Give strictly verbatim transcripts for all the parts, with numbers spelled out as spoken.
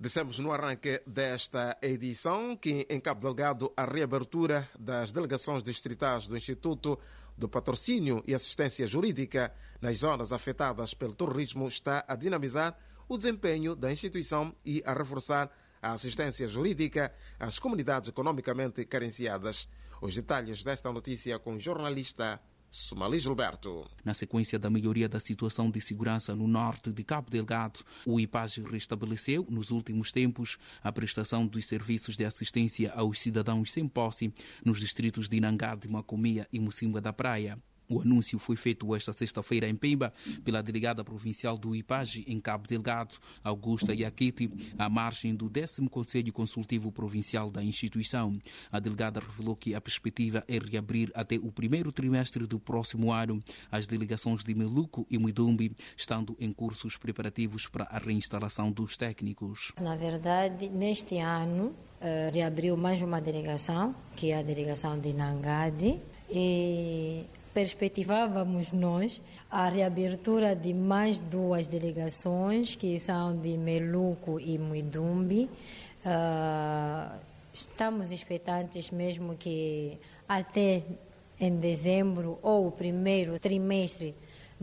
Dissemos no arranque desta edição que, em Cabo Delgado, a reabertura das delegações distritais do Instituto do Patrocínio e Assistência Jurídica nas zonas afetadas pelo terrorismo está a dinamizar o desempenho da instituição e a reforçar a assistência jurídica às comunidades economicamente carenciadas. Os detalhes desta notícia com o jornalista Somali Gilberto. Na sequência da melhoria da situação de segurança no norte de Cabo Delgado, o I P A G restabeleceu, nos últimos tempos, a prestação dos serviços de assistência aos cidadãos sem posse nos distritos de Inhangade, Macomia e Mocimboa da Praia. O anúncio foi feito esta sexta-feira em Pemba pela delegada provincial do I P A G em Cabo Delgado, Augusta Yakiti, à margem do décimo Conselho Consultivo Provincial da instituição. A delegada revelou que a perspectiva é reabrir até o primeiro trimestre do próximo ano as delegações de Meluco e Muidumbi, estando em cursos preparativos para a reinstalação dos técnicos. Na verdade, neste ano, uh, reabriu mais uma delegação, que é a delegação de Inhangade, e perspectivávamos nós a reabertura de mais duas delegações, que são de Meluco e Muidumbi. Uh, estamos expectantes mesmo que até em dezembro ou o primeiro trimestre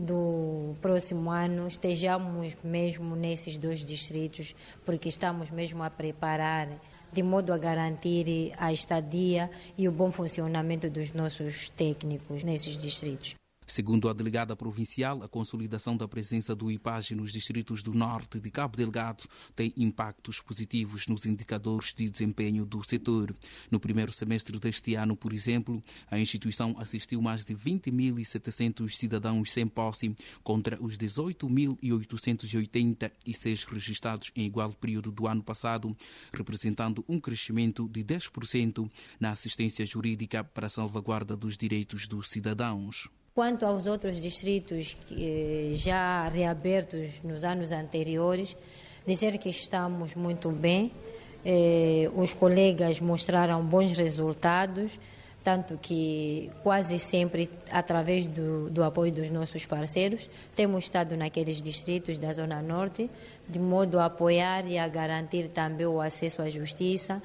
do próximo ano estejamos mesmo nesses dois distritos, porque estamos mesmo a preparar de modo a garantir a estadia e o bom funcionamento dos nossos técnicos nesses distritos. Segundo a delegada provincial, a consolidação da presença do I P A G nos distritos do norte de Cabo Delgado tem impactos positivos nos indicadores de desempenho do setor. No primeiro semestre deste ano, por exemplo, a instituição assistiu mais de vinte mil e setecentos cidadãos sem posse, contra os dezoito mil oitocentos e oitenta e seis registrados em igual período do ano passado, representando um crescimento de dez por cento na assistência jurídica para a salvaguarda dos direitos dos cidadãos. Quanto aos outros distritos que já reabertos nos anos anteriores, dizer que estamos muito bem. Eh, os colegas mostraram bons resultados, tanto que quase sempre, através do, do apoio dos nossos parceiros, temos estado naqueles distritos da Zona Norte, de modo a apoiar e a garantir também o acesso à justiça,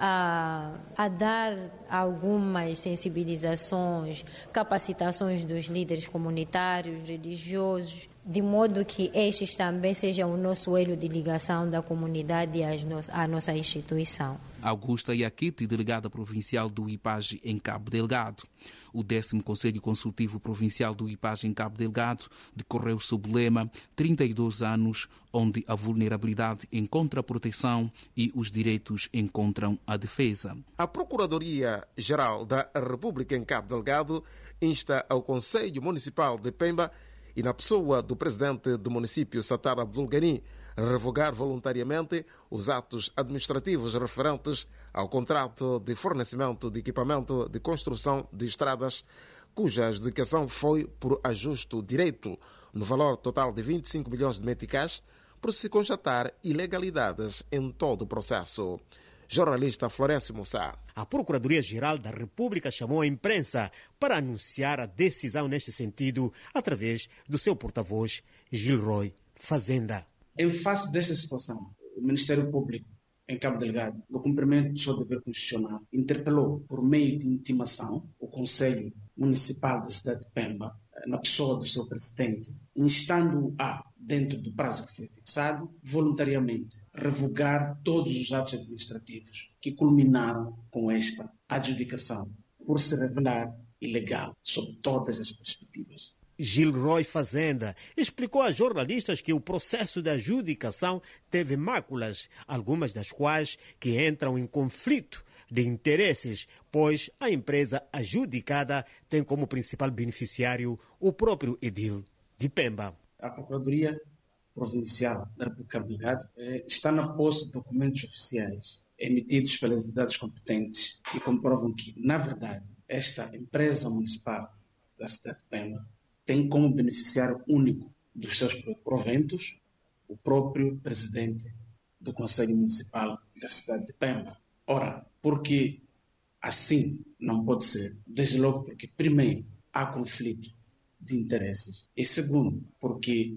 a, a dar algumas sensibilizações, capacitações dos líderes comunitários, religiosos, de modo que estes também sejam o nosso elo de ligação da comunidade à nossa instituição. Augusta Yakiti, delegada provincial do I P A G em Cabo Delgado. O décimo Conselho Consultivo Provincial do I P A G em Cabo Delgado decorreu sob o lema trinta e dois anos, onde a vulnerabilidade encontra a proteção e os direitos encontram a defesa. A Procuradoria-Geral da República em Cabo Delgado insta ao Conselho Municipal de Pemba e na pessoa do presidente do município, Sattar Abdul Ghani, revogar voluntariamente os atos administrativos referentes ao contrato de fornecimento de equipamento de construção de estradas, cuja adjudicação foi por ajuste direito, no valor total de vinte e cinco milhões de meticais, por se constatar ilegalidades em todo o processo. Jornalista Florencio Mussá. A Procuradoria-Geral da República chamou a imprensa para anunciar a decisão neste sentido através do seu porta-voz, Gilroy Fazenda. Em face desta situação, o Ministério Público em Cabo Delgado, no cumprimento do seu dever constitucional, interpelou por meio de intimação o Conselho Municipal da cidade de Pemba, na pessoa do seu presidente, instando-o a, dentro do prazo que foi fixado, voluntariamente revogar todos os atos administrativos que culminaram com esta adjudicação, por se revelar ilegal sob todas as perspectivas. Gilroy Fazenda explicou a jornalistas que o processo de adjudicação teve máculas, algumas das quais que entram em conflito de interesses, pois a empresa adjudicada tem como principal beneficiário o próprio edil de Pemba. A Procuradoria Provincial da República de Cabo Delgado está na posse de documentos oficiais emitidos pelas entidades competentes que comprovam que, na verdade, esta empresa municipal da cidade de Pemba tem como beneficiário único dos seus proventos o próprio presidente do Conselho Municipal da cidade de Pemba. Ora, porque assim não pode ser? Desde logo porque, primeiro, há conflito de interesses e, segundo, porque